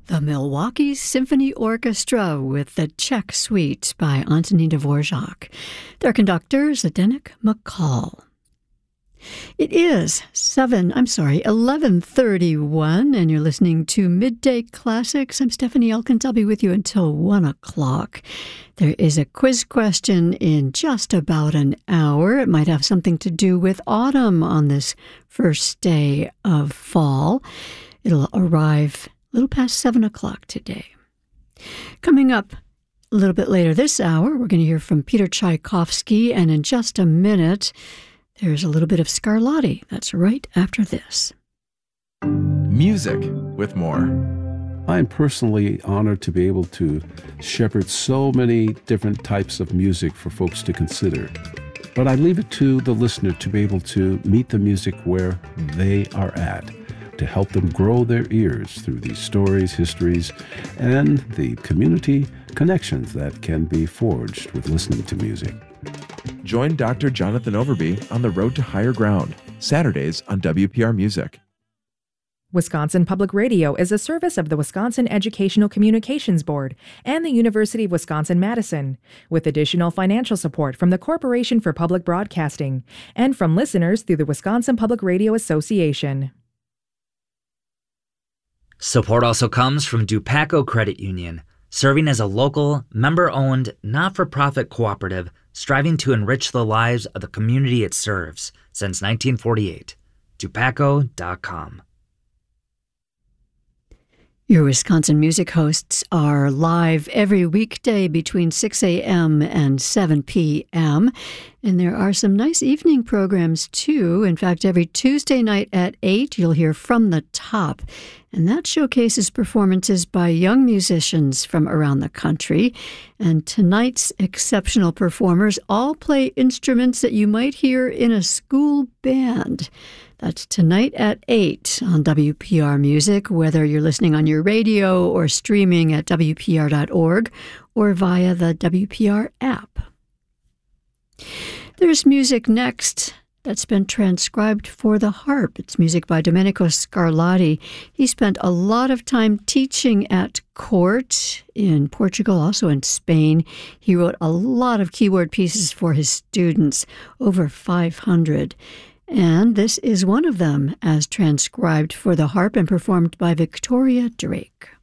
The Milwaukee Symphony Orchestra with the Czech Suite by Antonín Dvorak. Their conductor, Zdeněk McCall. It is 11:31, and you're listening to Midday Classics. I'm Stephanie Elkins. I'll be with you until 1 o'clock. There is a quiz question in just about an hour. It might have something to do with autumn on this first day of fall. It'll arrive a little past 7 o'clock today. Coming up a little bit later this hour, we're going to hear from Peter Tchaikovsky, and in just a minute, there's a little bit of Scarlatti. That's right after this. Music with more. I'm personally honored to be able to shepherd so many different types of music for folks to consider. But I leave it to the listener to be able to meet the music where they are at, to help them grow their ears through these stories, histories, and the community connections that can be forged with listening to music. Join Dr. Jonathan Overby on the Road to Higher Ground, Saturdays on WPR Music. Wisconsin Public Radio is a service of the Wisconsin Educational Communications Board and the University of Wisconsin-Madison, with additional financial support from the Corporation for Public Broadcasting and from listeners through the Wisconsin Public Radio Association. Support also comes from Dupaco Credit Union, serving as a local, member-owned, not-for-profit cooperative striving to enrich the lives of the community it serves since 1948. Dupaco.com. Your Wisconsin music hosts are live every weekday between 6 a.m. and 7 p.m. And there are some nice evening programs, too. In fact, every Tuesday night at 8, you'll hear From the Top. And that showcases performances by young musicians from around the country. And tonight's exceptional performers all play instruments that you might hear in a school band. That's tonight at 8 on WPR Music, whether you're listening on your radio or streaming at WPR.org or via the WPR app. There's music next that's been transcribed for the harp. It's music by Domenico Scarlatti. He spent a lot of time teaching at court in Portugal, also in Spain. He wrote a lot of keyboard pieces for his students, over 500. And this is one of them, as transcribed for the harp and performed by Victoria Drake.